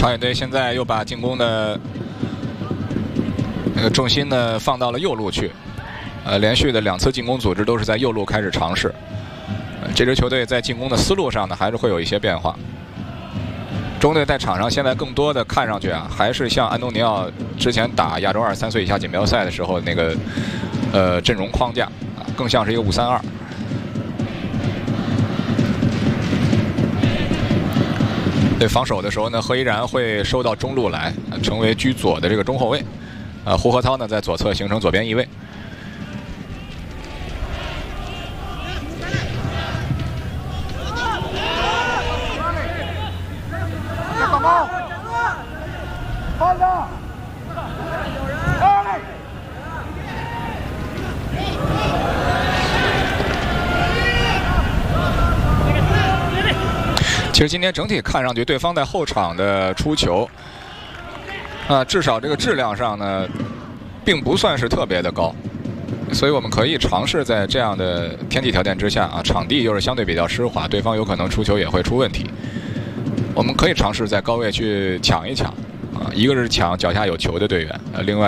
朝鲜队现在又把进攻的那个重心呢放到了右路去，连续的2次进攻组织都是在右路开始尝试。这支球队在进攻的思路上呢，还是会有一些变化。中队在场上现在更多的看上去啊，还是像安东尼奥之前打亚洲23岁以下锦标赛的时候那个阵容框架啊，更像是一个5-3-2。对防守的时候呢，何依然会收到中路来，成为居左的这个中后卫。胡河涛呢在左侧形成左边翼位。其实今天整体看上去，对方在后场的出球，至少这个质量上呢，并不算是特别的高，所以我们可以尝试在这样的天气条件之下啊，场地又是相对比较湿滑，对方有可能出球也会出问题。我们可以尝试在高位去抢一抢，一个是抢脚下有球的队员，另外。